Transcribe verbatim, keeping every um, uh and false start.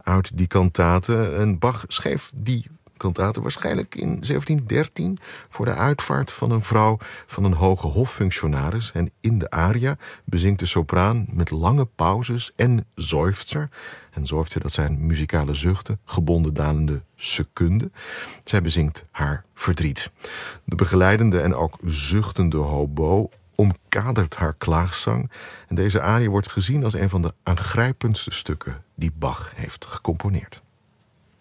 uit die kantate. En Bach schreef die kantate waarschijnlijk in zeventien dertien... voor de uitvaart van een vrouw van een hoge hoffunctionaris. En in de aria bezingt de sopraan met lange pauzes en seufzer. En seufzer, dat zijn muzikale zuchten, gebonden dalende secunden. Zij bezingt haar verdriet. De begeleidende en ook zuchtende hobo omkadert haar klaagzang. En deze aria wordt gezien als een van de aangrijpendste stukken die Bach heeft gecomponeerd.